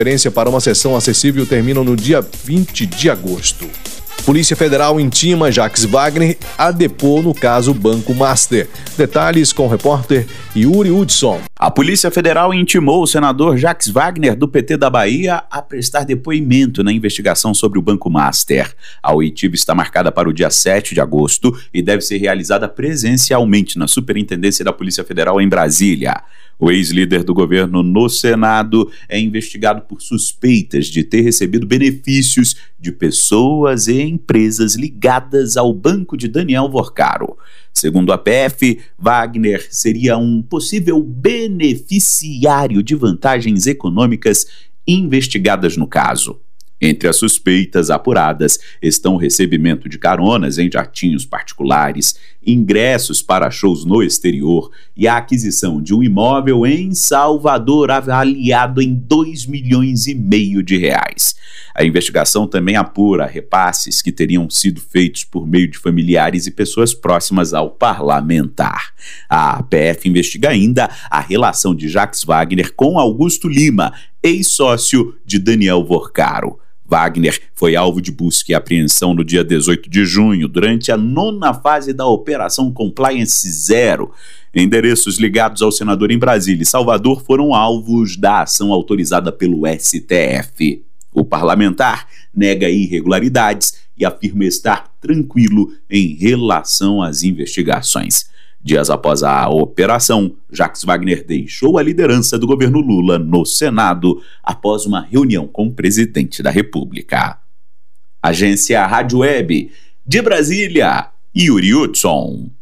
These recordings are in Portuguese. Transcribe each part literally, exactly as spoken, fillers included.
Referência para uma sessão acessível termina no dia vinte de agosto. Polícia Federal intima Jacques Wagner a depor no caso Banco Master. Detalhes com o repórter Yuri Hudson. A Polícia Federal intimou o senador Jacques Wagner, do P T da Bahia, a prestar depoimento na investigação sobre o Banco Master. A oitiva está marcada para o dia sete de agosto e deve ser realizada presencialmente na Superintendência da Polícia Federal em Brasília. O ex-líder do governo no Senado é investigado por suspeitas de ter recebido benefícios de pessoas e empresas ligadas ao banco de Daniel Vorcaro. Segundo a P F, Wagner seria um possível beneficiário de vantagens econômicas investigadas no caso. Entre as suspeitas apuradas estão o recebimento de caronas em jatinhos particulares, ingressos para shows no exterior e a aquisição de um imóvel em Salvador avaliado em dois milhões e meio de reais. A investigação também apura repasses que teriam sido feitos por meio de familiares e pessoas próximas ao parlamentar. A P F investiga ainda a relação de Jacques Wagner com Augusto Lima, ex-sócio de Daniel Vorcaro. Wagner foi alvo de busca e apreensão no dia dezoito de junho, durante a nona fase da Operação Compliance Zero. Endereços ligados ao senador em Brasília e Salvador foram alvos da ação autorizada pelo S T F. O parlamentar nega irregularidades e afirma estar tranquilo em relação às investigações. Dias após a operação, Jacques Wagner deixou a liderança do governo Lula no Senado após uma reunião com o presidente da República. Agência Rádio Web de Brasília, Yuri Hudson.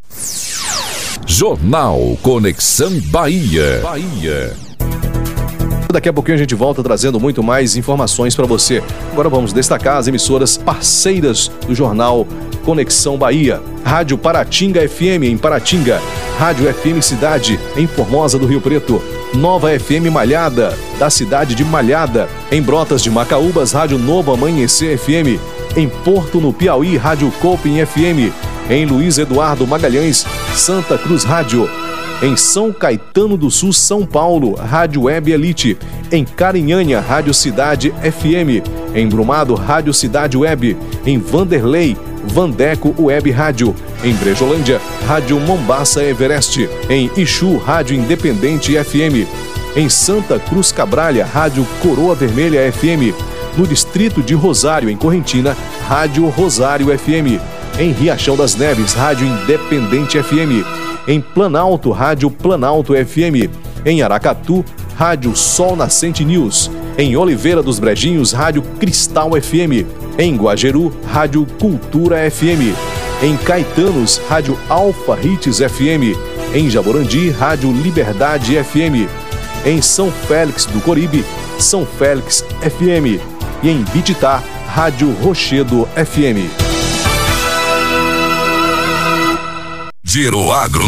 Jornal Conexão Bahia. Bahia. Daqui a pouquinho a gente volta trazendo muito mais informações para você. Agora vamos destacar as emissoras parceiras do Jornal Conexão Bahia. Rádio Paratinga F M em Paratinga, Rádio F M Cidade em Formosa do Rio Preto, Nova F M Malhada, da cidade de Malhada, em Brotas de Macaúbas, Rádio Novo Amanhecer F M, em Porto no Piauí, Rádio Copim F M, em Luiz Eduardo Magalhães, Santa Cruz Rádio, em São Caetano do Sul, São Paulo, Rádio Web Elite, em Carinhanha, Rádio Cidade F M, em Brumado, Rádio Cidade Web, em Vanderlei, Vandeco Web Rádio, em Brejolândia, Rádio Mombaça Everest, em Ixu, Rádio Independente F M, em Santa Cruz Cabralha, Rádio Coroa Vermelha F M, no distrito de Rosário, em Correntina, Rádio Rosário F M, em Riachão das Neves, Rádio Independente F M, em Planalto, Rádio Planalto F M, em Aracatu, Rádio Sol Nascente News, em Oliveira dos Brejinhos, Rádio Cristal F M, em Guajeru, Rádio Cultura F M, em Caetanos, Rádio Alfa Hits F M, em Jaborandi, Rádio Liberdade F M, em São Félix do Coribe, São Félix F M e em Bititá, Rádio Rochedo F M. Giro Agro